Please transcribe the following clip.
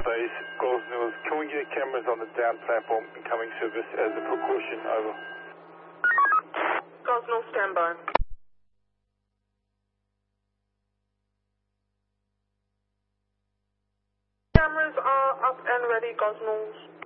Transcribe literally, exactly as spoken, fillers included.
base, Gosnells. Can we get cameras on the down platform incoming service as a precaution? Over. Gosnell, standby. Cameras are up and ready, Gosnells.